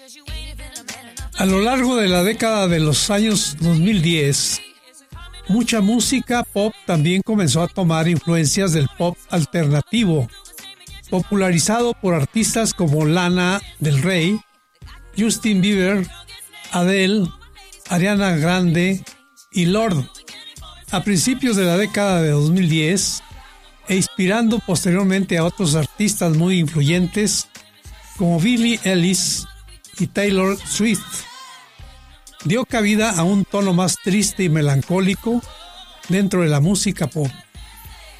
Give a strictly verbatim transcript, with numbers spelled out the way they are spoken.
A lo largo de la década de los años dos mil diez, mucha música pop también comenzó a tomar influencias del pop alternativo, popularizado por artistas como Lana Del Rey, Justin Bieber, Adele, Ariana Grande y Lorde. A principios de la década de dos mil diez, e inspirando posteriormente a otros artistas muy influyentes como Billie Eilish y Taylor Swift, dio cabida a un tono más triste y melancólico dentro de la música pop.